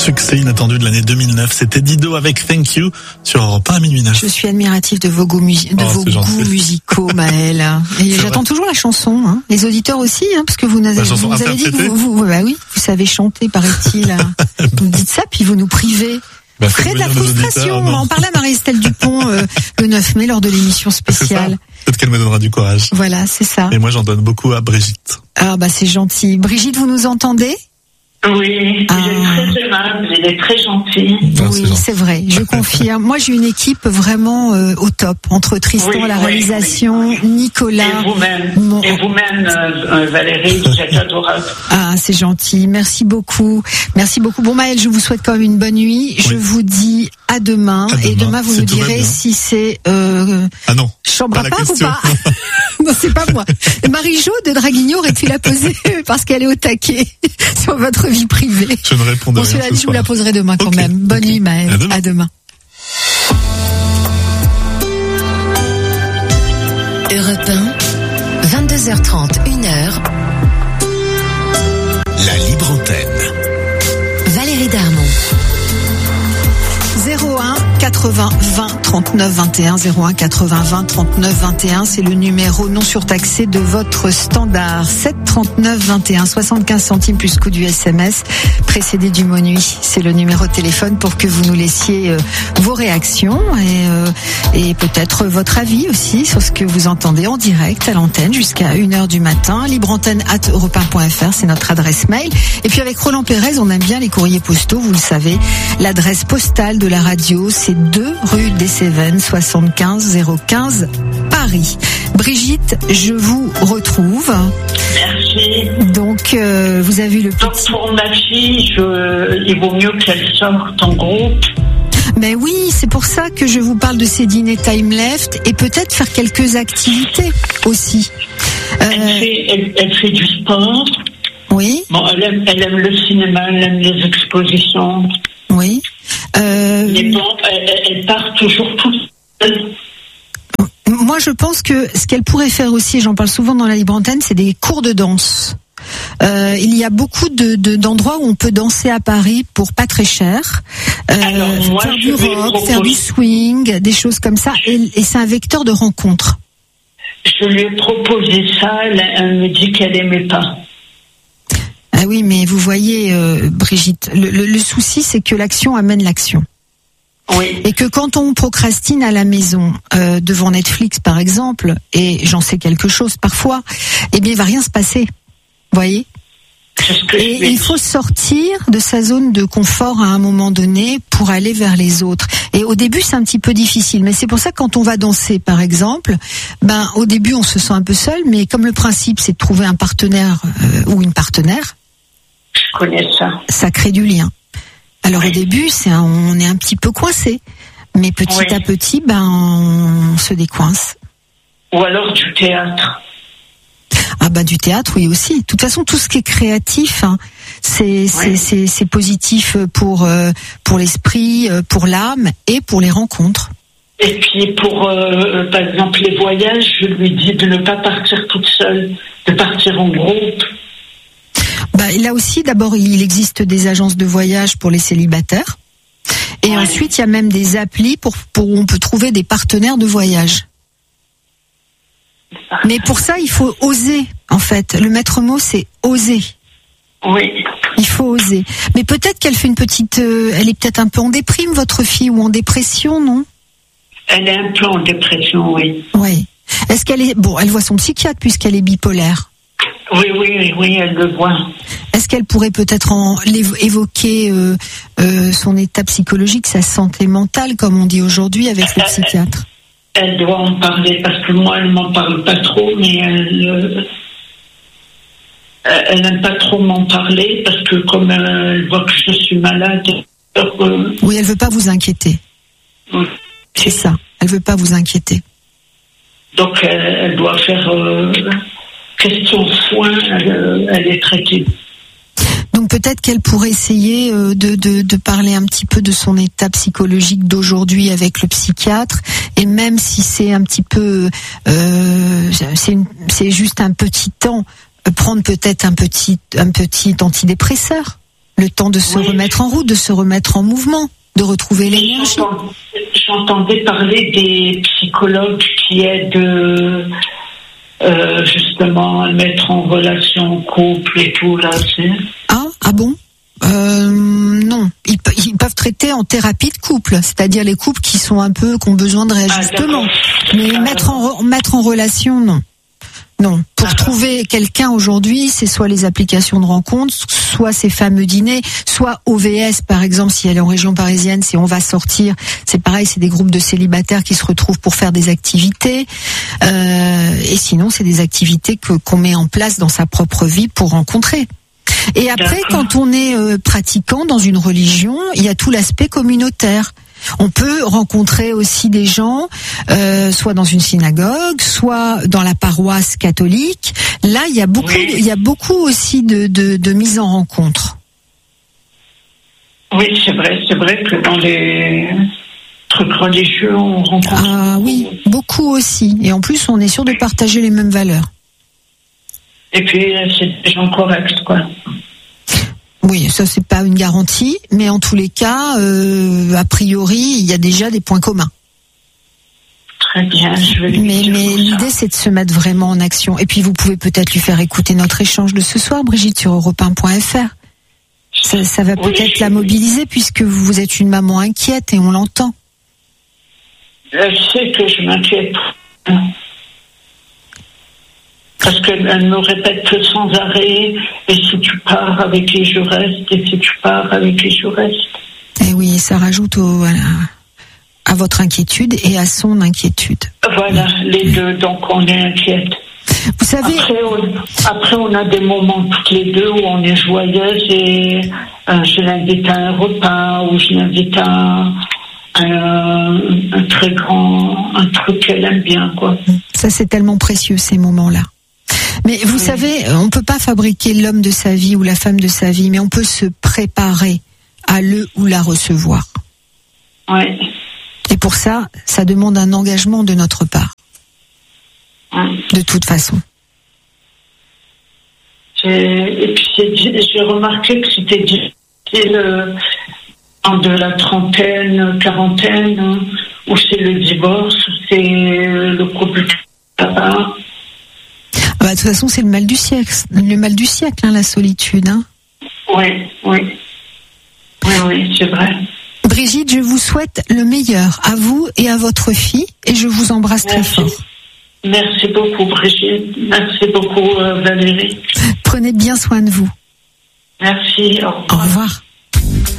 Succès inattendu de l'année 2009. C'était Dido avec Thank You sur Europe 1 à minuit 9. Je suis admiratif de vos goûts, goûts musicaux, Maël. Et j'attends toujours la chanson, hein. Les auditeurs aussi, hein, parce que vous avez dit que vous savez chanter, paraît-il. Vous dites ça, puis vous nous privez. Créer de la frustration. On en parlait à Marie-Estelle Dupont le 9 mai lors de l'émission spéciale. Peut-être qu'elle me donnera du courage. Voilà, c'est ça. Et moi, j'en donne beaucoup à Brigitte. Ah bah c'est gentil. Brigitte, vous nous entendez ? Oui, il est très aimable, il est très gentil. Oui, c'est vrai, je confirme. Moi, j'ai une équipe vraiment au top, entre Tristan à la réalisation, Nicolas. Et vous-même, Valérie, vous êtes adorable. Ah, c'est gentil, merci beaucoup. Merci beaucoup. Bon, Maël, je vous souhaite quand même une bonne nuit. Oui. Je vous dis à demain. Et demain, vous nous direz si c'est... Ah non, chambre à part ou pas? Non, c'est pas moi. Marie-Jo de Draguignan aurait-il la poser parce qu'elle est au taquet sur votre vie privée. Je ne répondrai rien. Je vous la poserai demain quand même. Bonne nuit, Maël. À demain. Europe 1, 22h30, 1h. La libre antenne. Valérie Darmon. 01 80 20 39 21 01 80 20 39 21, c'est le numéro non surtaxé de votre standard. 7 39 21, 75 centimes plus coût du SMS précédé du mot nuit. C'est le numéro de téléphone pour que vous nous laissiez vos réactions et peut-être votre avis aussi sur ce que vous entendez en direct à l'antenne jusqu'à 1h du matin. libreantenne@europe1.fr, c'est notre adresse mail. Et puis avec Roland Pérez, on aime bien les courriers postaux, vous le savez. L'adresse postale de la radio, c'est 2 rue des Cévennes, 75 015 Paris. Brigitte, je vous retrouve. Merci. Donc, vous avez vu le petit... Donc pour ma fille, il vaut mieux qu'elle sorte en groupe. Mais oui, c'est pour ça que je vous parle de ces dîners time left et peut-être faire quelques activités aussi. Elle fait du sport. Oui. Bon, elle aime le cinéma, elle aime les expositions. Oui. Mais bon, elle part toujours toute seule. Moi, je pense que ce qu'elle pourrait faire aussi, et j'en parle souvent dans la libre antenne, c'est des cours de danse. Il y a beaucoup d'endroits où on peut danser à Paris pour pas très cher. Moi, faire du rock, faire du swing, des choses comme ça. Et c'est un vecteur de rencontre. Je lui ai proposé ça, elle me dit qu'elle aimait pas. Ah oui, mais vous voyez, Brigitte, le souci, c'est que l'action amène l'action. Oui. Et que quand on procrastine à la maison, devant Netflix par exemple, et j'en sais quelque chose parfois, eh bien il va rien se passer. Vous voyez ? Et il faut sortir de sa zone de confort à un moment donné pour aller vers les autres. Et au début, c'est un petit peu difficile. Mais c'est pour ça que quand on va danser, par exemple, au début, on se sent un peu seul. Mais comme le principe, c'est de trouver un partenaire ou une partenaire. Je connais ça. Ça crée du lien. Alors au début, on est un petit peu coincé. Mais petit à petit, on se décoince. Ou alors du théâtre. Ah du théâtre, oui aussi. De toute façon, tout ce qui est créatif, c'est positif pour l'esprit, pour l'âme et pour les rencontres. Et puis pour, par exemple, les voyages, je lui dis de ne pas partir toute seule, de partir en groupe. Là aussi, d'abord, il existe des agences de voyage pour les célibataires. Et ensuite, il y a même des applis où on peut trouver des partenaires de voyage. Mais pour ça, il faut oser, en fait. Le maître mot, c'est oser. Oui. Il faut oser. Mais peut-être qu'elle fait une petite... elle est peut-être un peu en déprime, votre fille, ou en dépression, non ? Elle est un peu en dépression, oui. Oui. Est-ce qu'elle est... Bon, elle voit son psychiatre puisqu'elle est bipolaire. Oui, elle le voit. Est-ce qu'elle pourrait peut-être évoquer son état psychologique, sa santé mentale, comme on dit aujourd'hui, avec le psychiatre ? Elle doit en parler, parce que moi, elle m'en parle pas trop, mais elle n'aime pas trop m'en parler, parce que comme elle voit que je suis malade... Oui, elle veut pas vous inquiéter. Oui. C'est ça, elle veut pas vous inquiéter. Donc, elle doit faire... question soin, elle est traitée. Donc peut-être qu'elle pourrait essayer de parler un petit peu de son état psychologique d'aujourd'hui avec le psychiatre, et même si c'est un petit peu c'est juste un petit temps, prendre peut-être un petit antidépresseur. Le temps de se remettre en route, de se remettre en mouvement, de retrouver l'énergie. J'entendais parler des psychologues qui aident justement à mettre en relation couple et tout là. Ah bon? Non, ils peuvent traiter en thérapie de couple, c'est-à-dire les couples qui ont besoin de réajustement. Mais mettre en relation, non. Non. Pour trouver quelqu'un aujourd'hui, c'est soit les applications de rencontres, soit ces fameux dîners, soit OVS par exemple, si elle est en région parisienne, c'est On va sortir. C'est pareil, c'est des groupes de célibataires qui se retrouvent pour faire des activités. Et sinon, c'est des activités qu'on met en place dans sa propre vie pour rencontrer. Et après, quand on est pratiquant dans une religion, il y a tout l'aspect communautaire. On peut rencontrer aussi des gens, soit dans une synagogue, soit dans la paroisse catholique. Là, il y a beaucoup aussi de mise en rencontre. Oui, c'est vrai que dans les trucs religieux, on rencontre. Ah oui, beaucoup aussi. Et en plus, on est sûr de partager les mêmes valeurs. Et puis, c'est des gens corrects, quoi. Oui, ça c'est pas une garantie, mais en tous les cas, a priori, il y a déjà des points communs. Très bien, mais l'idée c'est de se mettre vraiment en action. Et puis vous pouvez peut-être lui faire écouter notre échange de ce soir, Brigitte, sur europe1.fr. Ça va peut-être la mobiliser puisque vous êtes une maman inquiète et on l'entend. Elle sait que je m'inquiète. Parce qu'elle me répète que sans arrêt, et si tu pars avec qui je reste, et si tu pars avec qui je reste. Et oui, ça rajoute à votre inquiétude et à son inquiétude. Voilà, les deux, donc on est inquiète. Vous savez... Après, on a des moments toutes les deux où on est joyeuse et je l'invite à un repas, ou je l'invite à un très grand, un truc qu'elle aime bien, quoi. Ça, c'est tellement précieux, ces moments-là. Mais vous savez, on peut pas fabriquer l'homme de sa vie ou la femme de sa vie, mais on peut se préparer à le ou la recevoir. Oui. Et pour ça, ça demande un engagement de notre part. De toute façon. Et puis j'ai remarqué que c'était difficile de la trentaine, quarantaine, où c'est le divorce, c'est le couple là-bas. De toute façon, c'est le mal du siècle, la solitude. Hein. Oui, c'est vrai. Brigitte, je vous souhaite le meilleur à vous et à votre fille, et je vous embrasse très fort. Merci beaucoup, Brigitte. Merci beaucoup, Valérie. Prenez bien soin de vous. Merci. Au revoir.